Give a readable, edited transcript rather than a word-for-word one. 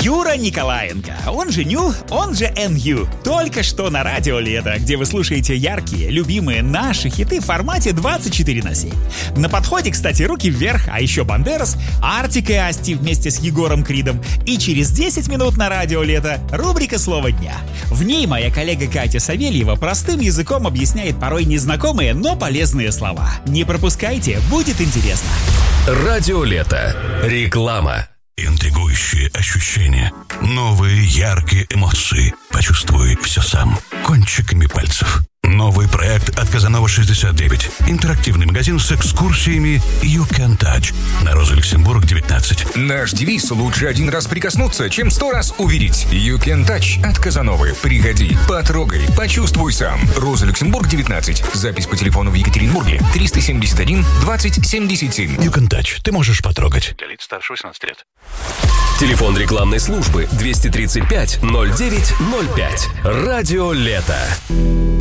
Юра Николаенко, он же Ню, он же НЮ. Только что на радио «Лето», где вы слушаете яркие, любимые наши хиты в формате 24/7. На подходе, кстати, руки вверх, а еще Бандерас, Артик и Асти вместе с Егором Кридом. И через 10 минут на радио «Лето» рубрика «Слово дня». В ней моя коллега Катя Савельева простым языком объясняет порой незнакомые, но полезные слова. Не пропускайте, будет интересно. Радио «Лето». Реклама. Интригующие ощущения, новые яркие эмоции. Почувствуй все сам, кончиками пальцев. Новый проект от Казанова 69. Интерактивный магазин с экскурсиями You Can Touch. На Роза Люксембург, 19. Наш девиз: лучше один раз прикоснуться, чем 100 раз увидеть. You Can Touch от Казановы. Приходи, потрогай, почувствуй сам. Роза Люксембург, 19. Запись по телефону в Екатеринбурге 371 20 77. You Can Touch. Ты можешь потрогать. Для лиц старше 18 лет. Телефон рекламной службы 235 09 05. Радио «Лето».